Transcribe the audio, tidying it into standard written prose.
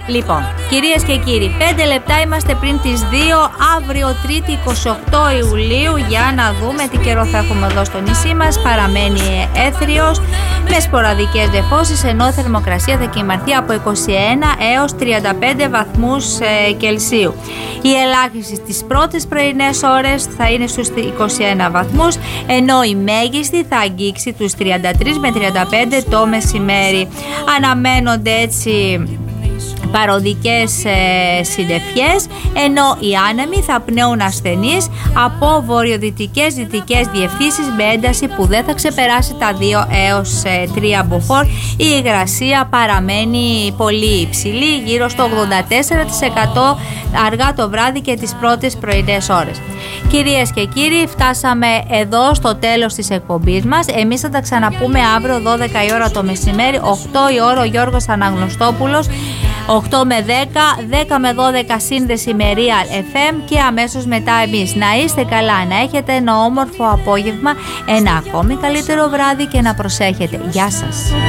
Λοιπόν, κυρίες και κύριοι, 5 λεπτά είμαστε πριν τις 2, αύριο Τρίτη 28 Ιουλίου, για να δούμε τι καιρό θα έχουμε εδώ στο νησί μας. Παραμένει έθριος με σποραδικές νεφώσεις, ενώ θερμοκρασία θα κυμανθεί από 21 έως 35 βαθμούς Κελσίου. Η ελάχιστη στις πρώτες πρωινές ώρες θα είναι στους 21 βαθμούς, ενώ η μέγιστη θα αγγίξει τους 33 με 35 το μεσημέρι. Αναμένονται έτσι παροδικές συντεφιές, ενώ οι άνεμοι θα πνέουν ασθενείς από βορειοδυτικές δυτικές διευθύνσεις με ένταση που δεν θα ξεπεράσει τα 2 έως 3 μποφόρ. Η υγρασία παραμένει πολύ υψηλή, γύρω στο 84% αργά το βράδυ και τις πρώτες πρωινές ώρες. Κυρίες και κύριοι, φτάσαμε εδώ στο τέλος της εκπομπής μας. Εμείς θα τα ξαναπούμε αύριο 12 η ώρα το μεσημέρι, 8 η ώρα ο Γιώργος Αναγνωστόπουλος, 8 με 10, 10 με 12 σύνδεση με Real FM και αμέσως μετά εμείς. Να είστε καλά, να έχετε ένα όμορφο απόγευμα, ένα ακόμη καλύτερο βράδυ και να προσέχετε. Γεια σας.